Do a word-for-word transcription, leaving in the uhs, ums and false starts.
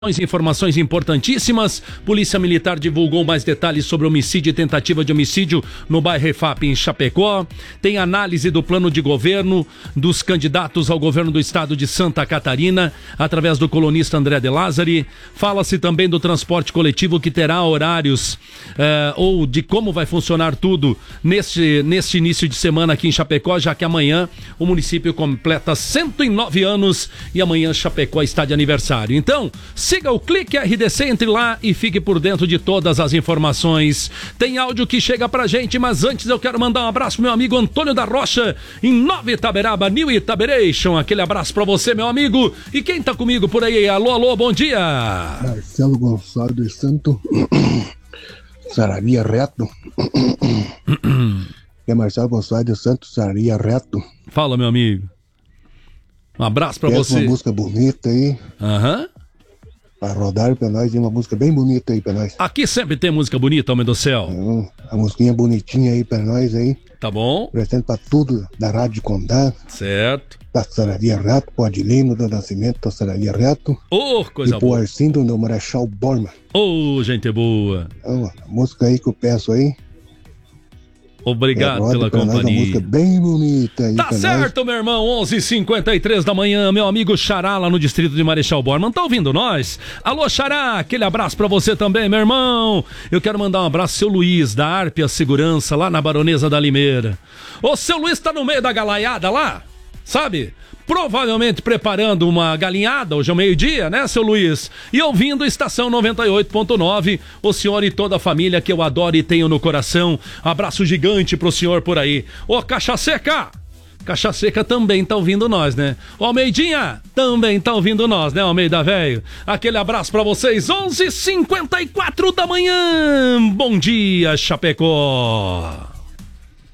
Informações importantíssimas. Polícia Militar divulgou mais detalhes sobre homicídio e tentativa de homicídio no bairro Refap em Chapecó. Tem análise do plano de governo dos candidatos ao governo do estado de Santa Catarina, através do colunista André de Lázari. Fala-se também do transporte coletivo, que terá horários eh, ou de como vai funcionar tudo neste, neste início de semana aqui em Chapecó, já que amanhã o município completa cento e nove anos e amanhã Chapecó está de aniversário. Então, siga o Clique R D C, entre lá e fique por dentro de todas as informações. Tem áudio que chega pra gente, mas antes eu quero mandar um abraço pro meu amigo Antônio da Rocha, em Nova Itaberaba, New Itaberation. Aquele abraço pra você, meu amigo. E quem tá comigo por aí? Alô, alô, bom dia. Marcelo Gonçalves dos Santos, Sararia Reto. É Marcelo Gonçalves dos Santos, Sararia Reto. Fala, meu amigo. Um abraço pra Quer você. Uma música bonita aí. Aham. Uhum. Pra rodar pra nós, e uma música bem bonita aí pra nós. Aqui sempre tem música bonita, homem do céu. É, a musiquinha bonitinha aí pra nós aí. Tá bom. Presente pra tudo da Rádio Condá. Certo. Da Sararia Reto, pro Adilino do Nascimento da Sararia Reto. Ô, oh, coisa e boa. E pro Arcindo do Marechal Borman. Ô, oh, gente boa. Então, a música aí que eu peço aí. Obrigado pela companhia. Nós, uma música bem bonita aí. Tá certo, nós. Meu irmão. onze e cinquenta e três da manhã. Meu amigo Xará, lá no distrito de Marechal Borman, tá ouvindo nós? Alô, Xará, aquele abraço pra você também, meu irmão. Eu quero mandar um abraço ao seu Luiz, da Arpia Segurança, lá na Baronesa da Limeira. Ô, seu Luiz tá no meio da galaiada lá, sabe? Provavelmente preparando uma galinhada hoje ao meio-dia, né, seu Luiz? E ouvindo Estação noventa e oito ponto nove, o senhor e toda a família que eu adoro e tenho no coração. Abraço gigante pro senhor por aí. Ô, Caixa Seca! Caixa Seca também tá ouvindo nós, né? Ô, Almeidinha também tá ouvindo nós, né, Almeida velho? Aquele abraço pra vocês. onze e cinquenta e quatro da manhã. Bom dia, Chapecó!